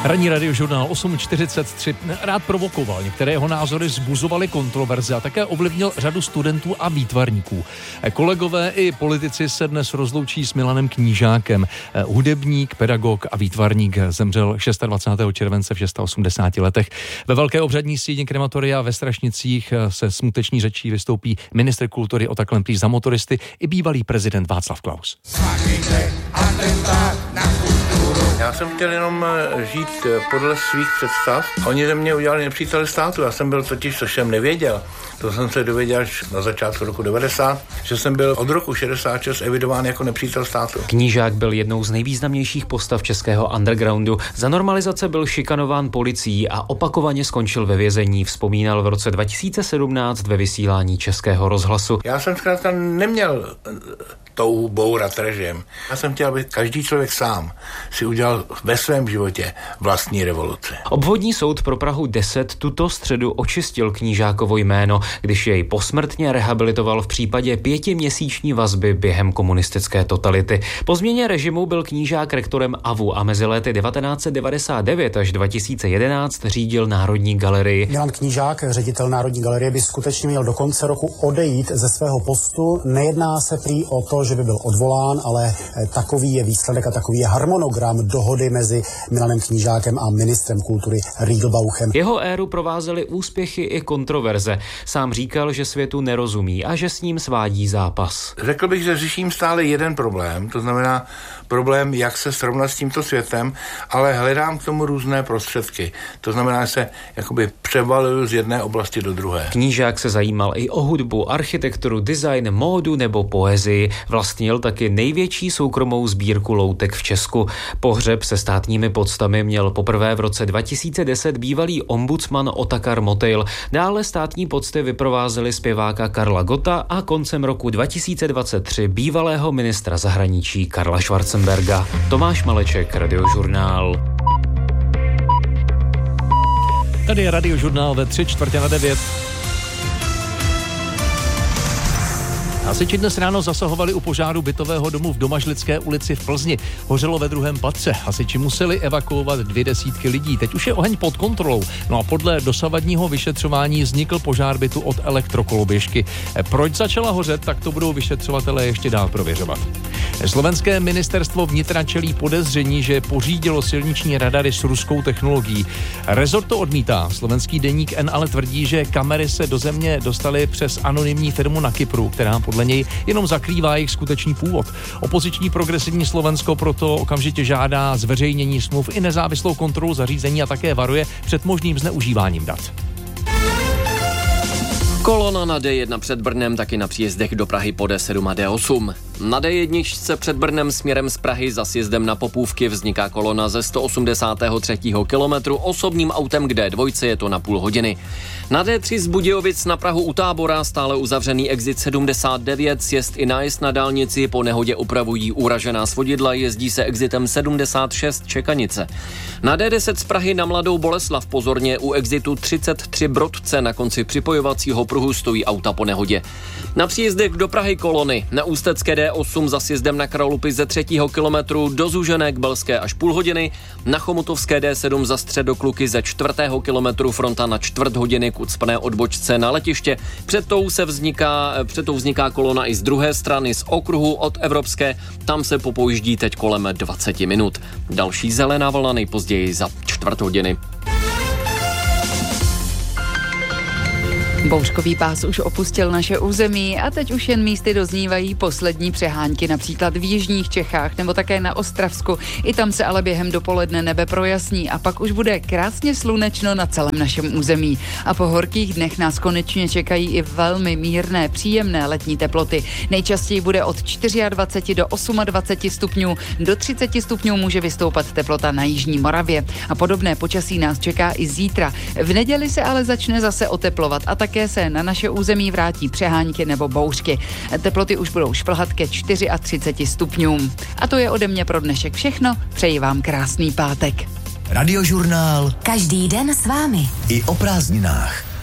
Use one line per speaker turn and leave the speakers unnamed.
Ranní radiožurnál 8.43 rád provokoval. Některé jeho názory zbuzovaly kontroverze a také ovlivnil řadu studentů a výtvarníků. Kolegové i politici se dnes rozloučí s Milanem Knížákem. Hudebník, pedagog a výtvarník zemřel 26. července v 86 letech. Ve velké obřadní síni krematoria ve Strašnicích se smuteční řečí vystoupí ministr kultury Ota Klemplíř za motoristy i bývalý prezident Václav Klaus.
Já jsem chtěl jenom žít podle svých představ. Oni ze mě udělali nepřítele státu. Já jsem byl totiž, což jsem nevěděl, to jsem se dověděl až na začátku roku 90, že jsem byl od roku 66 evidován jako nepřítel státu.
Knížák byl jednou z nejvýznamnějších postav českého undergroundu. Za normalizace byl šikanován policií a opakovaně skončil ve vězení. Vzpomínal v roce 2017 ve vysílání Českého rozhlasu.
Já jsem zkrátka neměl touhu bourat režim. Já jsem chtěl, aby každý člověk sám si udělal ve svém životě vlastní revoluci.
Obvodní soud pro Prahu 10 tuto středu očistil Knížákovo jméno, když jej posmrtně rehabilitoval v případě 5měsíční vazby během komunistické totality. Po změně režimu byl Knížák rektorem AVU a mezi lety 1999 až 2011 řídil Národní galerii.
Milan Knížák, ředitel Národní galerie, by skutečně měl do konce roku odejít ze svého postu. Nejedná se prý o to, že by byl odvolán, ale takový je výsledek a takový je harmonogram dohody mezi Milanem Knížákem a ministrem kultury Riedelbauchem.
Jeho éru provázely úspěchy i kontroverze. Sám říkal, že světu nerozumí a že s ním svádí zápas.
Řekl bych, že řeším stále jeden problém, to znamená problém, jak se srovnat s tímto světem, ale hledám k tomu různé prostředky. To znamená, že se jakoby převaluju z jedné oblasti do druhé.
Knížák se zajímal i o hudbu, architekturu, design, módu nebo poezii. Vlastnil taky největší soukromou sbírku loutek v Česku. Pohřeb se státními poctami měl poprvé v roce 2010 bývalý ombudsman Otakar Motejl. Dále státní pocty vyprovázely zpěváka Karla Gotta a koncem roku 2023 bývalého ministra zahraničí Karla Schwarzenberga. Tomáš Maleček, Radiožurnál.
Tady je Radiožurnál ve 8:45. Hasiči dnes ráno zasahovali u požáru bytového domu v Domažlické ulici v Plzni. Hořelo ve 2. patře. Hasiči museli evakuovat 200 lidí. Teď už je oheň pod kontrolou. No a podle dosavadního vyšetřování vznikl požár bytu od elektrokoloběžky. Proč začala hořet, tak to budou vyšetřovatelé ještě dál prověřovat. Slovenské ministerstvo vnitra čelí podezření, že pořídilo silniční radary s ruskou technologií. Rezort to odmítá. Slovenský deník N ale tvrdí, že kamery se do země dostaly přes anonymní firmu na Kypru, která podle něj jenom zakrývá jejich skutečný původ. Opoziční Progresivní Slovensko proto okamžitě žádá zveřejnění smluv i nezávislou kontrolu zařízení a také varuje před možným zneužíváním dat.
Kolona na D1 před Brnem, taky na příjezdech do Prahy po D7 a D8. Na D1 před Brnem směrem z Prahy za sjezdem na Popůvky vzniká kolona ze 183. kilometru, osobním autem k D2 je to na půl hodiny. Na D3 z Budějovic na Prahu u Tábora stále uzavřený exit 79, sjezd i nájezd na dálnici po nehodě upravují uražená svodidla, jezdí se exitem 76 Čekanice. Na D10 z Prahy na Mladou Boleslav pozorně u exitu 33 Brodce na konci připojovacího pruhu stojí auta po nehodě. Na příjezdech do Prahy kolony na Ústecké D8 za sjezdem na Kralupy ze 3. kilometru do Zužené k Belské až půl hodiny, na Chomutovské D7 za Středokluky ze 4. kilometru fronta na čtvrt hodiny k ucpané odbočce na letiště. Před tou vzniká kolona i z druhé strany z okruhu od Evropské, tam se popojíždí teď kolem 20 minut. Další zelená vlna nejpozději za čtvrt hodiny.
Bouřkový pás už opustil naše území a teď už jen místy doznívají poslední přehánky, například v jižních Čechách nebo také na Ostravsku. I tam se ale během dopoledne nebe projasní a pak už bude krásně slunečno na celém našem území. A po horkých dnech nás konečně čekají i velmi mírné, příjemné letní teploty. Nejčastěji bude od 24 do 28 stupňů, do 30 stupňů může vystoupat teplota na jižní Moravě. A podobné počasí nás čeká i zítra. V neděli se ale začne zase oteplovat a také se na naše území vrátí přehánky nebo bouřky. Teploty už budou šplhat ke 34 stupňům. A to je ode mě pro dnešek všechno. Přeji vám krásný pátek.
Radiožurnál.
Každý den s vámi.
I o prázdninách.